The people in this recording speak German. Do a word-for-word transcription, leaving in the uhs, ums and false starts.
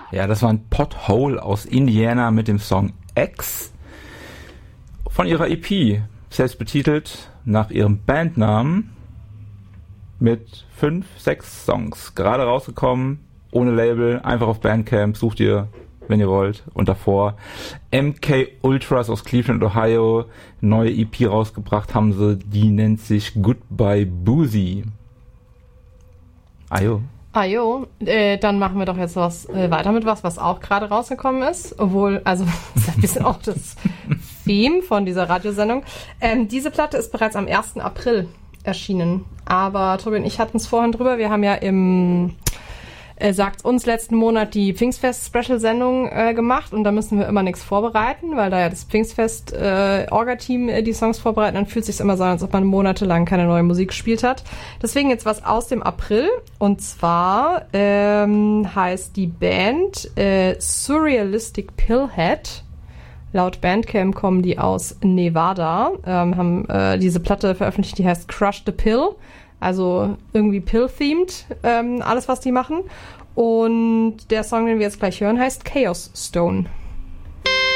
Ja, das war ein Pothole aus Indiana mit dem Song X von ihrer E P, selbst betitelt nach ihrem Bandnamen, mit fünf, sechs Songs, gerade rausgekommen, ohne Label, einfach auf Bandcamp, sucht ihr, wenn ihr wollt. Und davor M K Ultras aus Cleveland, Ohio, neue E P rausgebracht haben sie, die nennt sich Goodbye Boozy. Ajo. Ajo, äh, dann machen wir doch jetzt was äh, weiter mit was, was auch gerade rausgekommen ist. Obwohl, also, das ist ein bisschen auch das Theme von dieser Radiosendung. Ähm, diese Platte ist bereits am ersten April erschienen. Aber Tobi und ich hatten es vorhin drüber. Wir haben ja im äh, Sagt's uns letzten Monat die Pfingstfest-Special-Sendung äh, gemacht und da müssen wir immer nichts vorbereiten, weil da ja das Pfingstfest-Orga-Team äh, die Songs vorbereiten. Dann fühlt es sich immer so an, als ob man monatelang keine neue Musik gespielt hat. Deswegen jetzt was aus dem April und zwar ähm, heißt die Band äh, Surrealistic Pillhead. Laut Bandcamp kommen die aus Nevada, ähm, haben äh, diese Platte veröffentlicht, die heißt Crush the Pill. Also irgendwie Pill-themed, ähm, alles was die machen. Und der Song, den wir jetzt gleich hören, heißt Chaos Stone.